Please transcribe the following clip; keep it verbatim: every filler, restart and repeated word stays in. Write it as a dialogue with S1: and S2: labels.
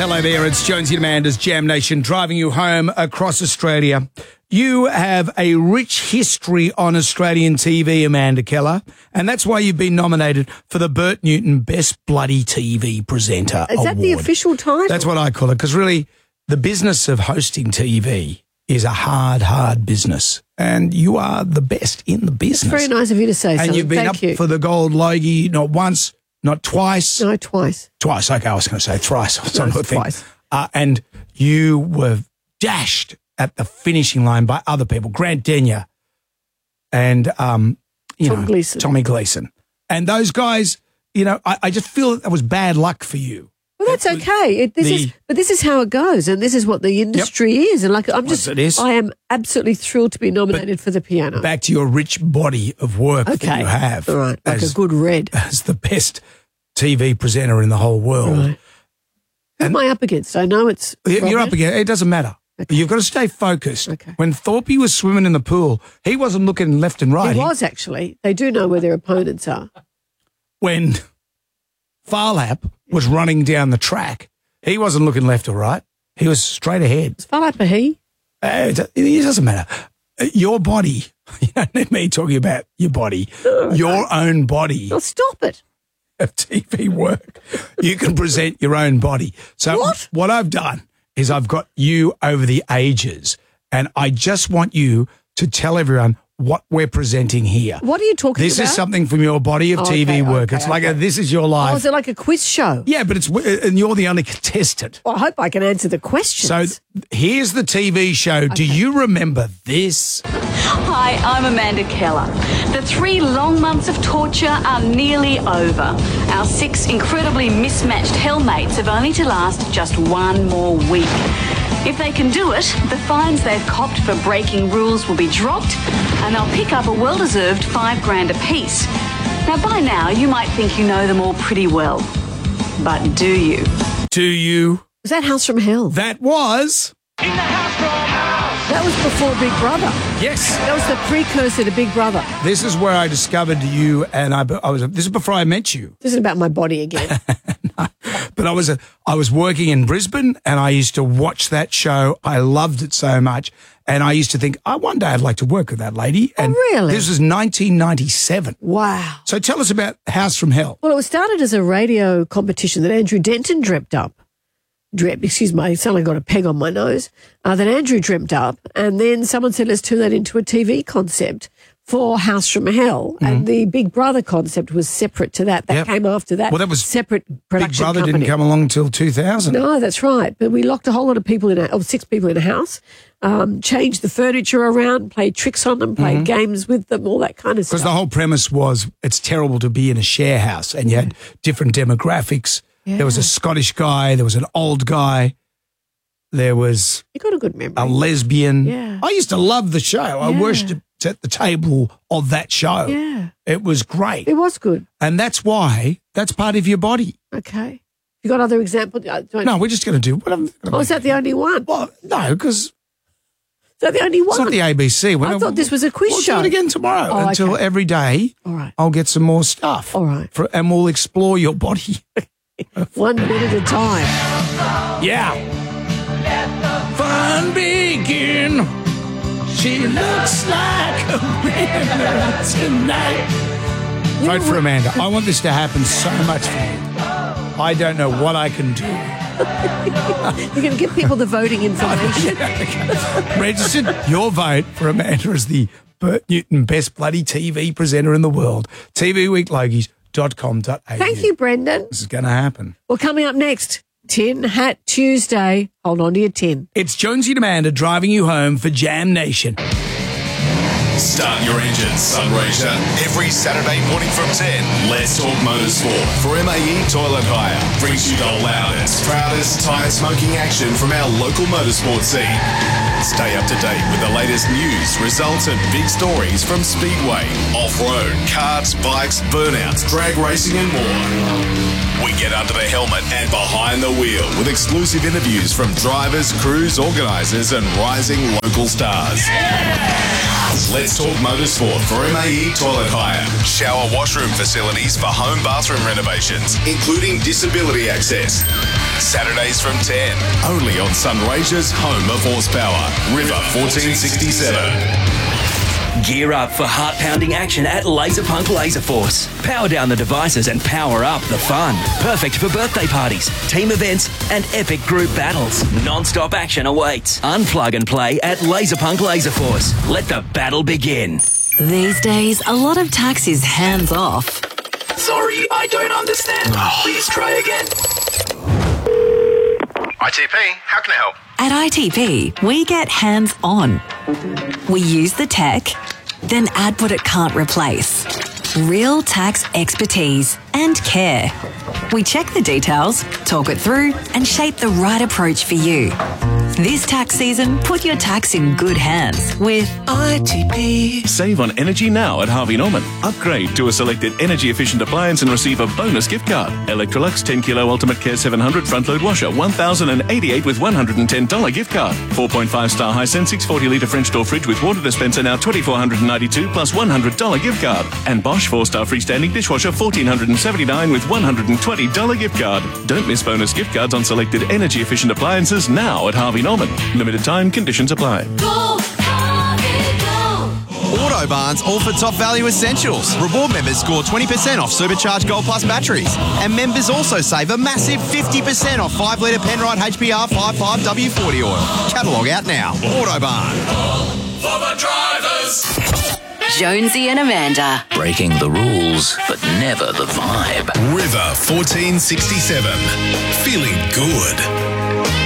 S1: Hello there, it's Jonesy and Amanda's Jam Nation driving you home across Australia. You have a rich history on Australian T V, Amanda Keller, and that's why you've been nominated for the Bert Newton Best Bloody T V Presenter
S2: Is
S1: Award.
S2: that the official title?
S1: That's what I call it, because really the business of hosting T V is a hard, hard business, and you are the best in the business.
S2: It's very nice of you to say so.
S1: And you've been
S2: Thank
S1: up
S2: you.
S1: for the Gold Logie not once, not twice.
S2: No, twice.
S1: Twice. Okay, I was going to say thrice. Or
S2: No,
S1: something.
S2: twice.
S1: Uh, and you were dashed at the finishing line by other people, Grant Denyer and um, you
S2: Tom
S1: know,
S2: Gleeson.
S1: Tommy Gleeson. And those guys, you know, I, I just feel that, that was bad luck for you.
S2: Well, that's okay. It, this
S1: the-
S2: is, but this is how it goes, and this is what the industry is. And like, I'm just,
S1: Yes, it is.
S2: I am absolutely thrilled to be nominated for the piano.
S1: Back to your rich body of work that
S2: Okay.
S1: you have.
S2: All right, like
S1: as,
S2: a good red.
S1: as the best T V presenter in the whole world.
S2: Right. Who am I up against? I know it's
S1: You're
S2: Robert.
S1: up again. It doesn't matter.
S2: Okay.
S1: You've got to stay focused.
S2: Okay.
S1: When Thorpe was swimming in the pool, he wasn't looking left and right.
S2: It
S1: He-
S2: was actually. They do know where their opponents are.
S1: when Farlap was running down the track, he wasn't looking left or right. He was straight ahead.
S2: It's Falapa he.
S1: Uh, it, it doesn't matter. Uh, Your body, you don't need me talking about your body, your own body
S2: Oh, stop it.
S1: of T V work. You can present your own body. So
S2: What?
S1: what I've done is I've got you over the ages, and I just want you to tell everyone what we're presenting here.
S2: What are you talking
S1: This
S2: about?
S1: is something from your body of
S2: Oh,
S1: T V
S2: okay,
S1: work.
S2: okay,
S1: it's like a,
S2: okay.
S1: this is your
S2: Oh,
S1: life.
S2: is it like a quiz show?
S1: Yeah, but it's and you're the only contestant.
S2: Well, I hope I can answer the questions.
S1: So th- here's the T V show. Do you remember this?
S3: Hi, I'm Amanda Keller. The three long months of torture are nearly over. Our six incredibly mismatched hellmates have only to last just one more week. If they can do it, the fines they've copped for breaking rules will be dropped and they'll pick up a well-deserved five grand apiece. Now, by now, you might think you know them all pretty well. But do you?
S1: Do you?
S2: was that House from Hell?
S1: That was
S2: That was before Big Brother.
S1: yes.
S2: That was the precursor to Big Brother.
S1: This is where I discovered you, and I, I was. This is before I met you.
S2: This is about my body again.
S1: But I was a, I was working in Brisbane, and I used to watch that show. I loved it so much, and I used to think, I one day I'd like to work with that lady. And
S2: really?
S1: This was nineteen ninety-seven.
S2: Wow.
S1: So tell us about House from Hell.
S2: Well, it was started as a radio competition that Andrew Denton dreamt up. Dreamt, excuse me, I suddenly got a peg on my nose. Uh, that Andrew dreamt up, and then someone said, let's turn that into a T V concept for House from Hell. And the Big Brother concept was separate to that. That
S1: Mm-hmm. Yep.
S2: came after that.
S1: Well, that was
S2: separate
S1: Big
S2: production
S1: Brother
S2: company.
S1: didn't come along until two thousand.
S2: No, that's right. But we locked a whole lot of people in a, oh, six people in a house, um, changed the furniture around, played tricks on them, played games with them, all that kind of
S1: Because
S2: stuff.
S1: the whole premise was it's terrible to be in a share house, and you had different demographics. There was a Scottish guy, there was an old guy, there was
S2: You got a good memory.
S1: a lesbian.
S2: Yeah.
S1: I used to love the show. I
S2: Yeah.
S1: worshipped at the table of that show.
S2: Yeah.
S1: It was great.
S2: It was good.
S1: And that's why that's part of your body.
S2: Okay. You got other examples? Uh, do I-
S1: No, we're just going to do whatever.
S2: Oh, is that the only one? Is
S1: Well, no, because
S2: that the only one?
S1: it's not the A B C. We're
S2: I
S1: not-
S2: thought this was a quiz
S1: we'll
S2: show.
S1: do it again tomorrow
S2: Oh,
S1: until
S2: okay.
S1: every day
S2: All right.
S1: I'll get some more stuff.
S2: All right.
S1: For, and we'll explore your body.
S2: One minute at a time.
S1: Yeah. Fun begin. She looks like a winner tonight. Vote for Amanda. I want this to happen so much for you. I don't know what I can do.
S2: You're going to give people the voting information.
S1: Registered your vote for Amanda as the Bert Newton Best Bloody T V presenter in the world. T V week logies dot com dot a u.
S2: Thank you, Brendan.
S1: This is going to happen.
S2: Well, coming up next, Tin Hat Tuesday. Hold on to your tin.
S1: It's Jonesy and Amanda driving you home for Jam Nation.
S4: Start your engines, Sunraysia. Every Saturday morning from ten, Let's Talk Motorsport for M A E Toilet Hire. Brings you the loudest, proudest tyre smoking action from our local motorsport scene. Stay up to date with the latest news, results and big stories from Speedway, off-road, karts, bikes, burnouts, drag racing and more. We get under the helmet and behind the wheel with exclusive interviews from drivers, crews, organisers and rising local stars. Let's Talk Motorsport for M A E Toilet Hire. Shower washroom facilities for home bathroom renovations, including disability access. Saturdays from ten. Only on Sunraysia's home of horsepower, River fourteen sixty-seven.
S5: Gear up for heart-pounding action at Laserpunk Laser Force. Power down the devices and power up the fun. Perfect for birthday parties, team events, and epic group battles. Non-stop action awaits. Unplug and play at Laserpunk Laser Force. Let the battle begin.
S6: These days, a lot of tax is hands-off.
S5: Sorry, I don't understand. Please try again.
S7: I T P, how can I help?
S6: At I T P, we get hands-on. We use the tech, then add what it can't replace. Real tax expertise and care. We check the details, talk it through, and shape the right approach for you. This tax season, put your tax in good hands with I T P.
S8: Save on energy now at Harvey Norman. Upgrade to a selected energy-efficient appliance and receive a bonus gift card. Electrolux ten kilo Ultimate Care seven hundred front-load washer, one thousand eighty-eight with one hundred ten dollars gift card. four point five star Hisense six hundred forty litre French door fridge with water dispenser now two thousand four hundred ninety-two plus one hundred dollars gift card. And Bosch four star freestanding dishwasher one thousand four hundred seventy-nine with one hundred twenty dollars gift card. Don't miss bonus gift cards on selected energy-efficient appliances now at Harvey Norman. Limited time, conditions apply.
S9: Go, Harvey, go!
S10: Autobarn's all for top value essentials. Reward members score twenty percent off Supercharged Gold Plus batteries. And members also save a massive fifty percent off five litre Penrite H P R fifty-five W forty oil. Catalogue out now. Autobarn.
S4: For the drivers.
S6: Jonesy and Amanda.
S5: Breaking the rules, but never the vibe.
S4: River fourteen sixty-seven. Feeling good.